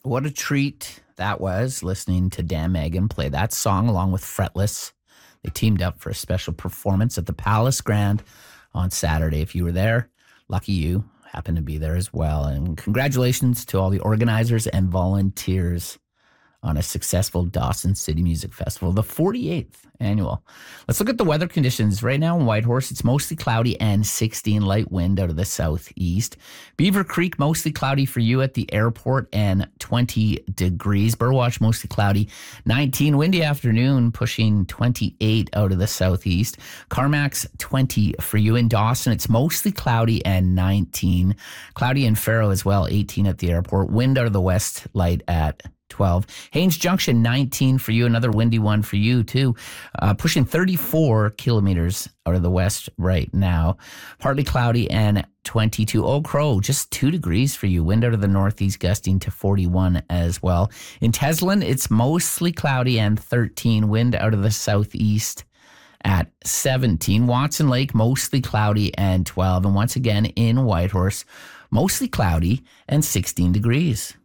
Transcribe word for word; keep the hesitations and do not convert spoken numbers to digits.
What a treat that was, listening to Dan Megan play that song along with Fretless. They teamed up for a special performance at the Palace Grand on Saturday. If you were there, lucky you, happened to be there as well. And congratulations to all the organizers and volunteers on a successful Dawson City Music Festival, the forty-eighth annual. Let's look at the weather conditions. Right now in Whitehorse, it's mostly cloudy and sixteen, light wind out of the southeast. Beaver Creek, mostly cloudy for you at the airport and twenty degrees. Burwash, mostly cloudy, nineteen. Windy afternoon, pushing twenty-eight out of the southeast. Carmack's twenty for you. In Dawson, it's mostly cloudy and nineteen. Cloudy in Faro as well, eighteen at the airport. Wind out of the west, light at twelve. Haines Junction, nineteen for you. Another windy one for you, too. Uh, pushing thirty-four kilometers out of the west right now. Partly cloudy and twenty-two. Old Crow, just two degrees for you. Wind out of the northeast, gusting to forty-one as well. In Teslin, it's mostly cloudy and thirteen. Wind out of the southeast at seventeen. Watson Lake, mostly cloudy and twelve. And once again, in Whitehorse, mostly cloudy and sixteen degrees.